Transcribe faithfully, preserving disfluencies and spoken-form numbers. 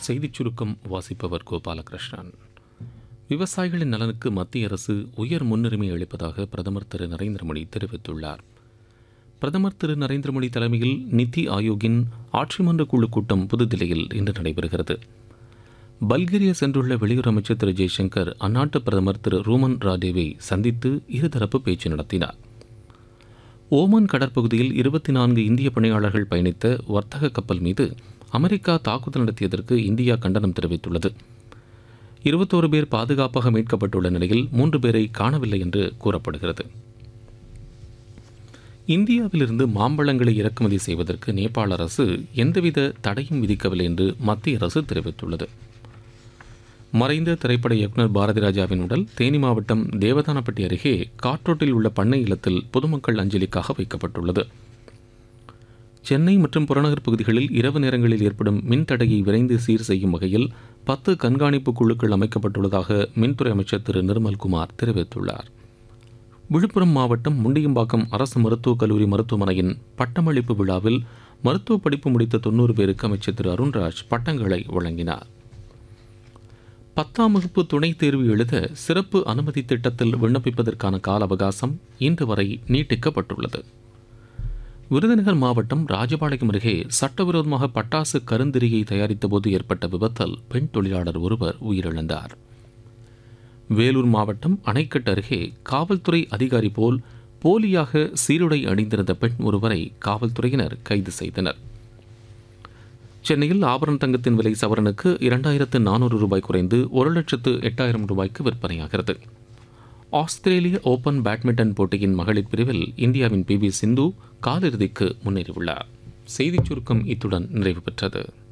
செய்திச் சுருக்கம் வாசிப்பவர் கோபாலகிருஷ்ணன். விவசாயிகளின் நலனுக்கு மத்திய அரசு உயர் முன்னுரிமை அளிப்பதாக பிரதமர் திரு நரேந்திர மோடி தெரிவித்துள்ளார். பிரதமர் திரு நரேந்திர மோடி தலைமையில் நித்தி ஆயோக்கின் ஆட்சிமன்ற குழு கூட்டம் புதுதில்லியில் இன்று நடைபெறுகிறது. பல்கேரியா சென்றுள்ள வெளியுறவு அமைச்சர் திரு ஜெய்சங்கர் அந்நாட்டு பிரதமர் திரு ரூமன் ராடேவை சந்தித்து இருதரப்பு பேச்சு நடத்தினார். ஓமான் கடற்பகுதியில் இருபத்தி நான்கு இந்திய பணியாளர்கள் பயணித்த வர்த்தக கப்பல் மீது அமெரிக்கா தாக்குதல் நடத்தியதற்கு இந்தியா கண்டனம் தெரிவித்துள்ளது. இருபத்தோரு பேர் பாதுகாப்பாக மீட்கப்பட்டுள்ள நிலையில் மூன்று பேரை காணவில்லை என்று கூறப்படுகிறது. இந்தியாவிலிருந்து மாம்பழங்களை இறக்குமதி செய்வதற்கு நேபாள அரசு எந்தவித தடையும் விதிக்கவில்லை என்று மத்திய அரசு தெரிவித்துள்ளது. மறைந்த திரைப்பட இயக்குநர் பாரதி ராஜாவின் உடல் தேனி மாவட்டம் தேவதானப்பட்டி அருகே காற்றோட்டில் உள்ள பண்ணை இல்லத்தில் பொதுமக்கள் அஞ்சலிக்காக வைக்கப்பட்டுள்ளது. சென்னை மற்றும் புறநகர் பகுதிகளில் இரவு நேரங்களில் ஏற்படும் மின்தடையை விரைந்து சீர் செய்யும் வகையில் பத்து கண்காணிப்பு குழுக்கள் அமைக்கப்பட்டுள்ளதாக மின்துறை அமைச்சர் திரு நிர்மல்குமார் தெரிவித்துள்ளார். விழுப்புரம் மாவட்டம் முண்டியம்பாக்கம் அரசு மருத்துவக் கல்லூரி மருத்துவமனையின் பட்டமளிப்பு விழாவில் மருத்துவ படிப்பு முடித்த தொன்னூறு பேருக்கு அமைச்சர் திரு அருண்ராஜ் பட்டங்களை வழங்கினார். பத்தாம் வகுப்பு துணைத் தேர்வு எழுத சிறப்பு அனுமதி திட்டத்தில் விண்ணப்பிப்பதற்கான கால அவகாசம் இன்று வரை நீட்டிக்கப்பட்டுள்ளது. விருதுநகர் மாவட்டம் ராஜபாளையம் அருகே சட்டவிரோதமாக பட்டாசு கருந்திரியை தயாரித்தபோது ஏற்பட்ட விபத்தில் பெண் தொழிலாளர் ஒருவர் உயிரிழந்தார். வேலூர் மாவட்டம் அணைக்கட்டு அருகே காவல்துறை அதிகாரி போல் போலியாக சீருடை அணிந்திருந்த பெண் ஒருவரை காவல்துறையினர் கைது செய்தனர். சென்னையில் ஆபரண தங்கத்தின் விலை சவரனுக்கு இரண்டாயிரத்து நானூறு ரூபாய் குறைந்து ஒரு லட்சத்து எட்டாயிரம் ரூபாய்க்கு விற்பனையாகிறது. ஆஸ்திரேலிய ஓபன் பேட்மிண்டன் போட்டியின் மகளிர் பிரிவில் இந்தியாவின் பி வி சிந்து காலிறுதிக்கு முன்னேறியுள்ளார். செய்திச் சுருக்கம் இத்துடன் நிறைவு பெற்றது.